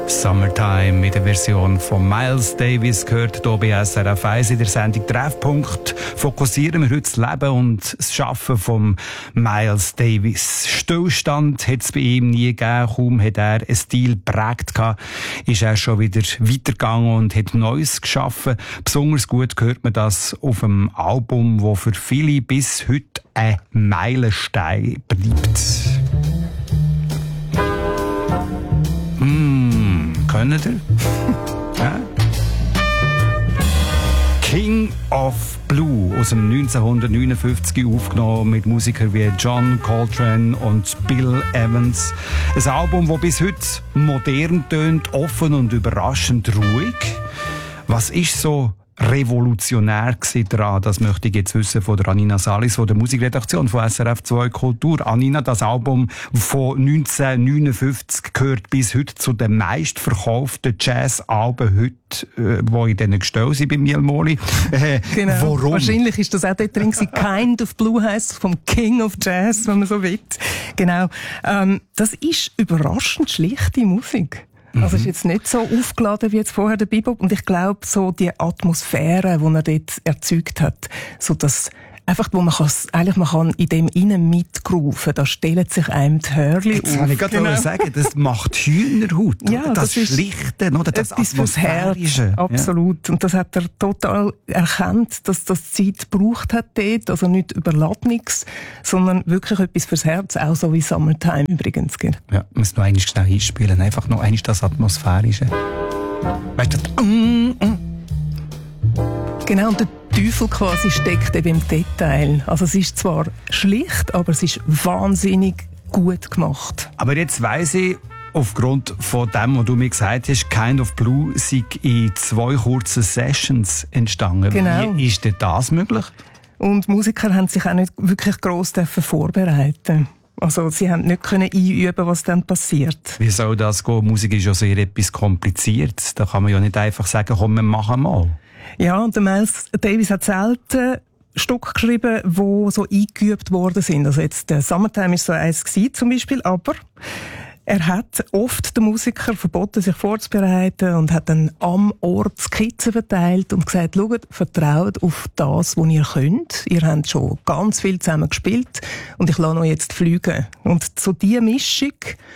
Summertime mit der Version von Miles Davis gehört hier bei SRF 1 in der Sendung Treffpunkt. Fokussieren wir heute das Leben und das Schaffen von Miles Davis. Stillstand hat es bei ihm nie gegeben. Kaum hat er einen Stil geprägt gehabt, ist er schon wieder weitergegangen und hat Neues geschaffen. Besonders gut hört man das auf einem Album, das für viele bis heute ein Meilenstein bleibt. Können ihr? Ja? King of Blue aus dem 1959 aufgenommen mit Musikern wie John Coltrane und Bill Evans. Ein Album, das bis heute modern tönt, offen und überraschend ruhig. Was ist so revolutionär daran? Das möchte ich jetzt wissen von der Anina Salis, von der Musikredaktion von SRF 2 Kultur. Anina, das Album von 1959 gehört bis heute zu den meistverkauften Jazz-Alben heute, die in diesen Gestell sind bei Mielmoli. Genau. Warum? Wahrscheinlich ist das auch dort drin gewesen. Kind of Blue heisst vom King of Jazz, wenn man so will. Genau. Das ist überraschend schlichte Musik. Also es ist jetzt nicht so aufgeladen wie jetzt vorher der Bebop. Und ich glaube, so die Atmosphäre, die er dort erzeugt hat, so das einfach, wo man kann in dem innen mitgrooven, da stellen sich einem die Hörli auf. Das kann ich gerade sagen, das macht Hühnerhaut. Ja, das Schlichte, oder das Atmosphärische. Absolut. Ja. Und das hat er total erkannt, dass das Zeit gebraucht hat dort. Also nicht überladen nichts, sondern wirklich etwas fürs Herz, auch so wie Summertime übrigens. Ja, ich muss noch einmal schnell einspielen. Einfach noch einmal das Atmosphärische. Weißt du, Genau, und der Teufel quasi steckt eben im Detail. Also es ist zwar schlicht, aber es ist wahnsinnig gut gemacht. Aber jetzt weiss ich, aufgrund von dem, was du mir gesagt hast, Kind of Blue sei in 2 kurzen Sessions entstanden. Genau. Wie ist denn das möglich? Und Musiker haben sich auch nicht wirklich gross vorbereiten. Also sie haben nicht einüben, was dann passiert. Wie soll das gehen? Musik ist ja sehr etwas kompliziert. Da kann man ja nicht einfach sagen, komm, wir machen mal. Ja, und der Miles Davis hat selten Stücke geschrieben, die so eingeübt worden sind. Also jetzt der Summertime ist so eins gewesen, zum Beispiel, aber er hat oft den Musikern verboten, sich vorzubereiten und hat dann am Ort Skizzen verteilt und gesagt, schaut, vertraut auf das, was ihr könnt. Ihr habt schon ganz viel zusammen gespielt und ich lasse euch jetzt fliegen. Und so diese Mischung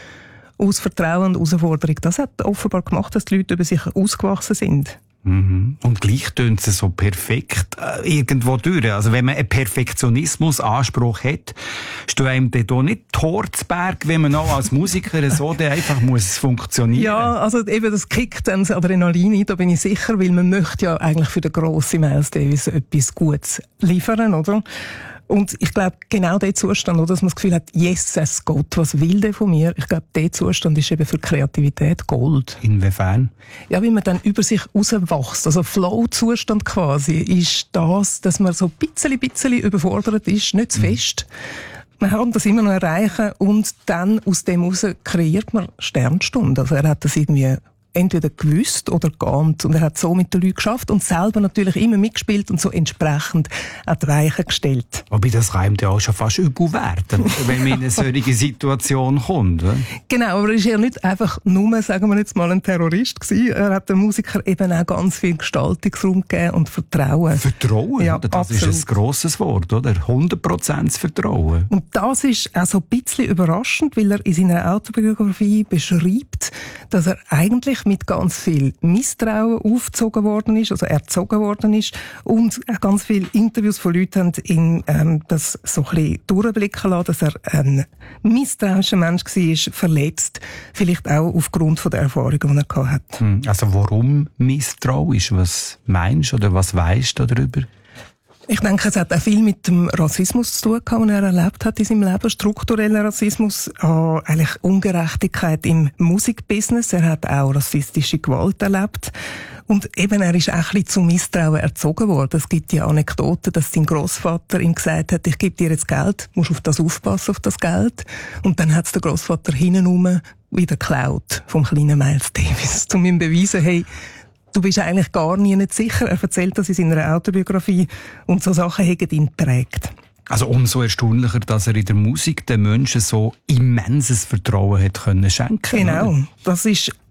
aus Vertrauen und Herausforderung, das hat offenbar gemacht, dass die Leute über sich ausgewachsen sind. Mhm. Und gleich tönt es so perfekt irgendwo durch. Also wenn man einen Perfektionismusanspruch hat, steht einem da nicht Torzberg, wenn man auch als Musiker so einfach muss funktionieren. Ja, also eben das kickt dann das Adrenalin ein, da bin ich sicher, weil man möchte ja eigentlich für den grossen Miles Davis etwas Gutes liefern, oder? Und ich glaube, genau der Zustand, oder, dass man das Gefühl hat, Jesus Gott, was will der von mir? Ich glaube, der Zustand ist eben für Kreativität Gold. Inwiefern? Ja, wie man dann über sich rauswächst. Also Flow-Zustand quasi ist das, dass man so ein bisschen überfordert ist, nicht zu fest. Man kann das immer noch erreichen und dann aus dem heraus kreiert man Sternstunden. Also er hat das irgendwie entweder gewusst oder geahnt. Und er hat so mit den Leuten geschafft und selber natürlich immer mitgespielt und so entsprechend an die Weichen gestellt. Aber das reimt ja auch schon fast übel werden, wenn man in eine solche Situation kommt. Oder? Genau, aber er ist ja nicht einfach nur, sagen wir jetzt mal, ein Terrorist gewesen. Er hat den Musikern eben auch ganz viel Gestaltungsraum gegeben und Vertrauen. Vertrauen? Ja, das absolut. ist ein grosses Wort, oder? 100% Vertrauen. Und das ist auch so ein bisschen überraschend, weil er in seiner Autobiografie beschreibt, dass er eigentlich mit ganz viel Misstrauen aufgezogen worden ist, also erzogen worden ist. Und ganz viele Interviews von Leuten haben ihn das so ein bisschen durchblicken lassen, dass er ein misstrauischer Mensch war, verletzt. Vielleicht auch aufgrund von der Erfahrungen, die er gehabt hat. Also warum misstrauisch? Was meinst du oder was weisst du darüber? Ich denke, es hat auch viel mit dem Rassismus zu tun gehabt, den er erlebt hat in seinem Leben. Struktureller Rassismus, eigentlich Ungerechtigkeit im Musikbusiness. Er hat auch rassistische Gewalt erlebt. Und eben, er ist auch ein bisschen zum Misstrauen erzogen worden. Es gibt die Anekdote, dass sein Grossvater ihm gesagt hat, ich gebe dir jetzt Geld, musst auf das aufpassen, auf das Geld. Und dann hat es der Grossvater hintenrum wieder geklaut vom kleinen Miles Davis, um ihm zu beweisen, hey, du bist eigentlich gar nicht sicher. Er erzählt das in seiner Autobiografie und so Sachen haben ihn geprägt. Also umso erstaunlicher, dass er in der Musik den Menschen so immenses Vertrauen hat können schenken. Genau. Das ist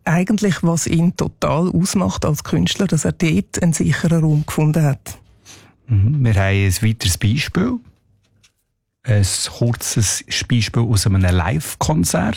eigentlich, was ihn total ausmacht als Künstler, dass er dort einen sicheren Raum gefunden hat. Wir haben ein weiteres Beispiel. Ein kurzes Beispiel aus einem Live-Konzert.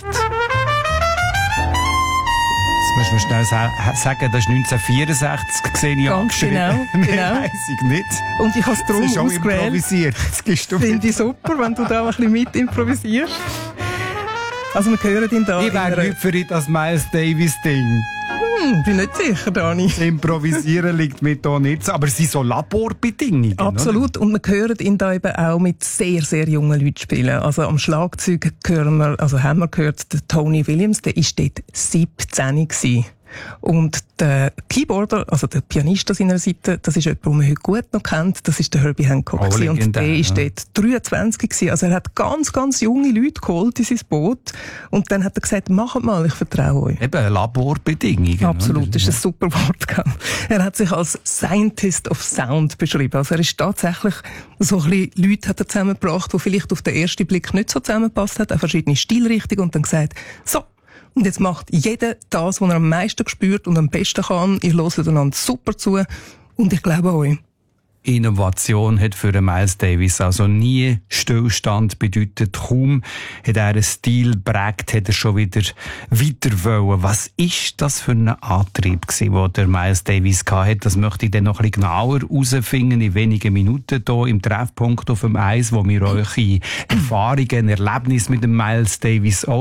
Jetzt müssen wir schnell sagen, das ist 1964 gesehen. Ganz genau. Weiss ich nicht. Und ich habe es darum ausgewählt. Improvisiert. Finde ich super, wenn du da ein bisschen mit improvisierst. Also wir hören ihn da. Ich wäre nicht für das Miles Davis-Ding. Bin nicht sicher, Dani. Das Improvisieren liegt mir da nicht so, aber es sind so Laborbedingungen. Absolut. Oder? Und wir hören ihn da eben auch mit sehr, sehr jungen Leuten spielen. Also am Schlagzeug haben wir gehört, der Tony Williams, der war dort 17 gewesen. Und der Keyboarder, also der Pianist an seiner Seite, das ist jemand, den man heute gut noch kennt, das ist der Herbie Hancock. Und der war dort 23 gewesen. Also er hat ganz, ganz junge Leute geholt in sein Boot. Und dann hat er gesagt, macht mal, ich vertraue euch. Eben, Laborbedingungen. Absolut, das ist ein super Wort. Er hat sich als Scientist of Sound beschrieben. Also er ist tatsächlich so ein bisschen Leute hat er zusammengebracht, die vielleicht auf den ersten Blick nicht so zusammengepasst hat, auch verschiedene Stilrichtungen und dann gesagt, so, und jetzt macht jeder das, was er am meisten spürt und am besten kann. Ihr hört einander super zu und ich glaube an euch. Innovation hat für Miles Davis also nie Stillstand bedeutet. Kaum hat er einen Stil geprägt, hat er schon wieder weiter wollen. Was ist das für ein Antrieb gewesen, den der Miles Davis hatte? Das möchte ich dann noch ein bisschen genauer herausfinden in wenigen Minuten hier im Treffpunkt auf dem Eis, wo wir eure Erfahrungen, Erlebnisse mit dem Miles Davis auch